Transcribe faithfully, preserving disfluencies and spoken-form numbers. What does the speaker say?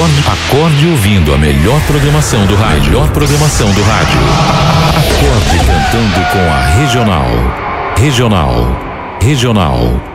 Acorde, acorde ouvindo a melhor programação do rádio. Melhor programação do rádio. Acorde cantando com a Regional. Regional. Regional.